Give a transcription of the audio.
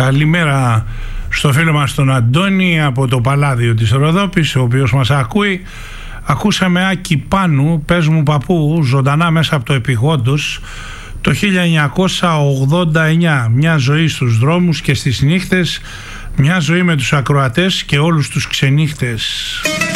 Καλημέρα στο φίλο μας τον Αντώνη από το Παλάδιο της Ροδόπης, ο οποίος μας ακούει. Ακούσαμε Άκη Πάνου, πες μου παππού, ζωντανά μέσα από το Επιγόντως, το 1989. Μια ζωή στους δρόμους και στις νύχτες, μια ζωή με τους ακροατές και όλους τους ξενύχτες.